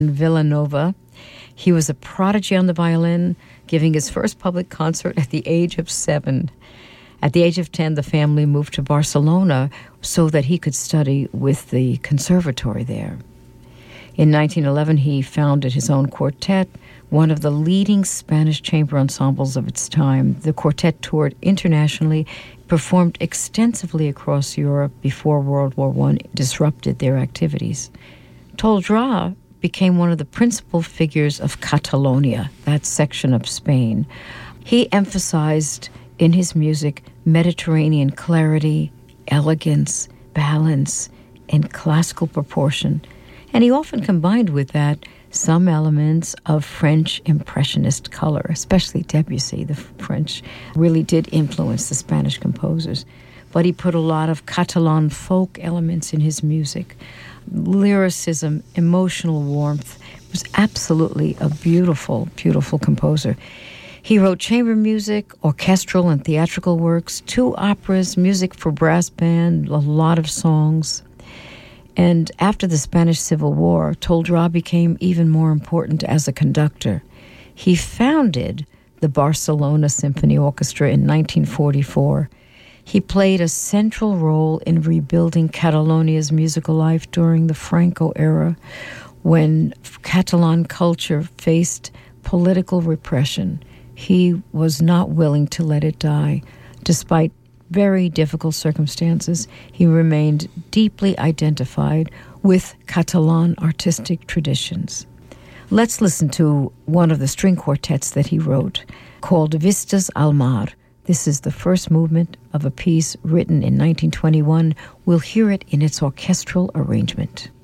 Villanova. He was a prodigy on the violin, giving his first public concert at the age of 7. At the age of 10, the family moved to Barcelona so that he could study with the conservatory there. In 1911, he founded his own quartet, one of the leading Spanish chamber ensembles of its time. The quartet toured internationally, performed extensively across Europe before World War I disrupted their activities. Toldrà became one of the principal figures of Catalonia, that section of Spain. He emphasized in his music Mediterranean clarity, elegance, balance, and classical proportion. And he often combined with that some elements of French Impressionist color, especially Debussy. The French really did influence the Spanish composers. But he put a lot of Catalan folk elements in his music. Lyricism, emotional warmth. He was absolutely a beautiful, beautiful composer. He wrote chamber music, orchestral and theatrical works, 2 operas, music for brass band, a lot of songs. And after the Spanish Civil War, Toldrà became even more important as a conductor. He founded the Barcelona Symphony Orchestra in 1944. He played a central role in rebuilding Catalonia's musical life during the Franco era, when Catalan culture faced political repression. He was not willing to let it die. Despite very difficult circumstances, he remained deeply identified with Catalan artistic traditions. Let's listen to one of the string quartets that he wrote, called Vistas al Mar. This is the first movement of a piece written in 1921. We'll hear it in its orchestral arrangement.